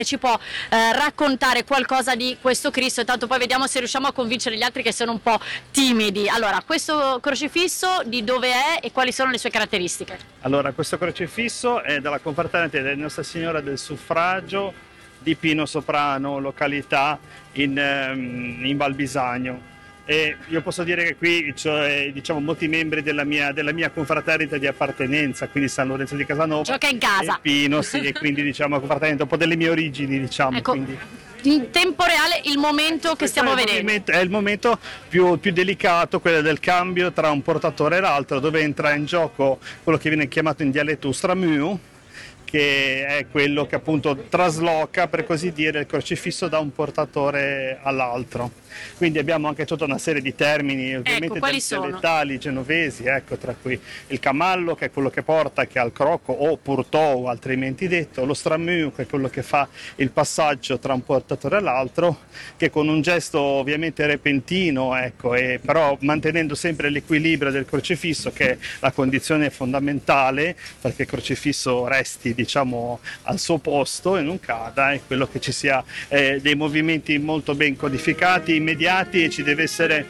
ci può raccontare qualcosa di questo Cristo, tanto poi vediamo se riusciamo a convincere gli altri che sono un po' timidi. Allora, questo crocifisso di dove è e quali sono le sue caratteristiche? Allora, questo crocifisso è dalla confraternita di Nostra Signora del Suffragio di Pino Soprano, località in Val Bisagno. E io posso dire che qui c'è, diciamo, molti membri della mia confraternita di appartenenza, quindi San Lorenzo di Casanova. Gioca in casa. E Pino, sì, e quindi diciamo confraternita un po' delle mie origini, diciamo. Ecco, quindi. in tempo reale il momento che stiamo vedendo. È il momento più delicato, quello del cambio tra un portatore e l'altro, dove entra in gioco quello che viene chiamato in dialetto stramu, che è quello che appunto trasloca, per così dire, il crocifisso da un portatore all'altro. Quindi abbiamo anche tutta una serie di termini, ovviamente dialettali, genovesi, ecco, tra cui il camallo, che è quello che porta, che ha il crocco, o purtou, altrimenti detto, lo stramu, che è quello che fa il passaggio tra un portatore e l'altro, che con un gesto ovviamente repentino, ecco, e però mantenendo sempre l'equilibrio del crocifisso, che è la condizione fondamentale perché il crocifisso resti, diciamo, al suo posto e non cada, è quello che ci sia dei movimenti molto ben codificati, immediati, e ci deve essere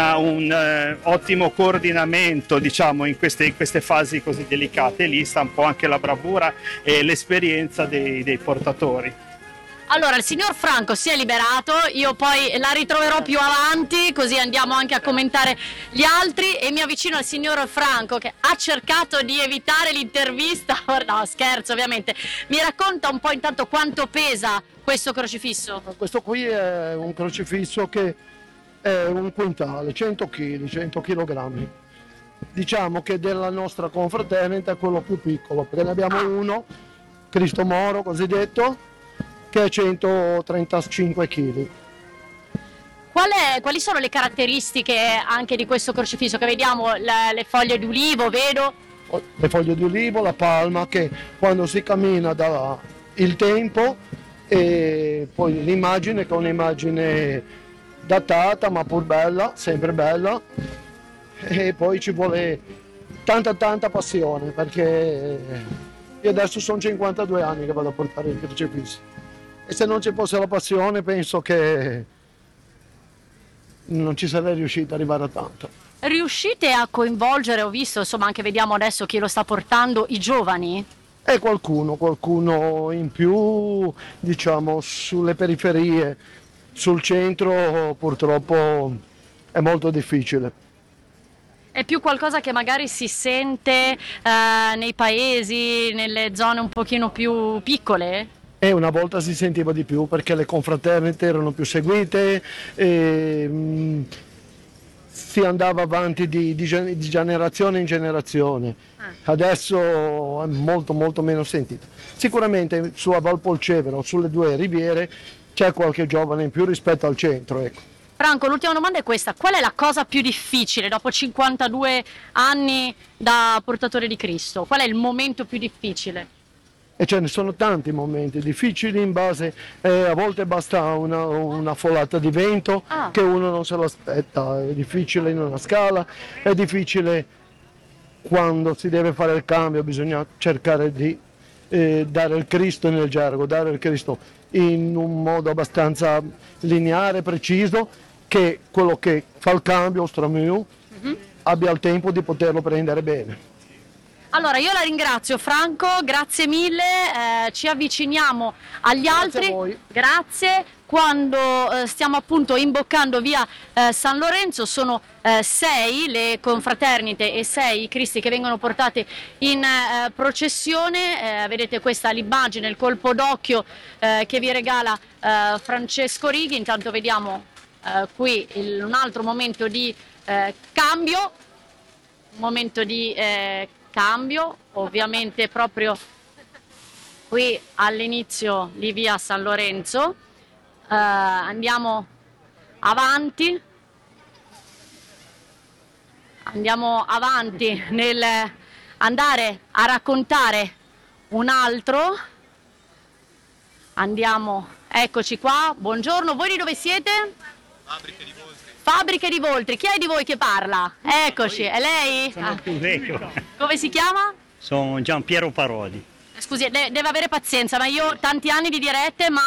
un ottimo coordinamento, diciamo, in queste fasi così delicate. Lì sta un po' anche la bravura e l'esperienza dei portatori. Allora, il signor Franco si è liberato, io poi la ritroverò più avanti, così andiamo anche a commentare gli altri, e mi avvicino al signor Franco che ha cercato di evitare l'intervista. No, scherzo ovviamente. Mi racconta un po' intanto quanto pesa questo crocifisso? Questo qui è un crocifisso che è un quintale, 100 kg, 100 kg. Diciamo che della nostra confraternita è quello più piccolo, perché ne abbiamo uno, Cristo Moro cosiddetto, che è 135 kg. Quali sono le caratteristiche anche di questo crocifisso? Che vediamo le foglie di ulivo, vedo. Le foglie di ulivo, la palma, che quando si cammina dà il tempo, e poi l'immagine, che è un'immagine datata ma pur bella, sempre bella, e poi ci vuole tanta passione, perché io adesso sono 52 anni che vado a portare il crocifisso, e se non ci fosse la passione penso che non ci sarei riuscito ad arrivare a tanto. Riuscite a coinvolgere, ho visto, insomma, anche vediamo adesso chi lo sta portando, i giovani? E qualcuno in più, diciamo, sulle periferie. Sul centro purtroppo è molto difficile. È più qualcosa che magari si sente nei paesi, nelle zone un pochino più piccole? E una volta si sentiva di più, perché le confraternite erano più seguite, e si andava avanti di generazione in generazione. Adesso è molto meno sentito. Sicuramente su a Valpolcevero, sulle due riviere, c'è qualche giovane in più rispetto al centro, ecco. Franco, l'ultima domanda è questa: qual è la cosa più difficile dopo 52 anni da portatore di Cristo? Qual è il momento più difficile? E ce ne sono tanti momenti difficili, in base, a volte basta una folata di vento che uno non se lo aspetta, è difficile in una scala, è difficile quando si deve fare il cambio, bisogna cercare di dare il Cristo nel gergo, dare il Cristo in un modo abbastanza lineare, preciso, che quello che fa il cambio, stramu, abbia il tempo di poterlo prendere bene. Allora, io la ringrazio Franco, grazie mille, ci avviciniamo agli altri. A voi. Grazie. Quando stiamo appunto imboccando via San Lorenzo, sono 6 le confraternite e 6 i Cristi che vengono portati in processione. Vedete questa l'immagine, il colpo d'occhio che vi regala Francesco Righi. Intanto vediamo qui un altro momento di cambio, cambio, ovviamente proprio qui all'inizio di via San Lorenzo. Andiamo avanti nel andare a raccontare un altro. Eccoci qua, buongiorno, voi di dove siete? Fabbriche di Voltri. Fabbriche di Voltri, chi è di voi che parla? Eccoci, è lei? Sono più vecchio. Come si chiama? Sono Giampiero Parodi. Scusi, deve avere pazienza, ma io ho tanti anni di dirette, ma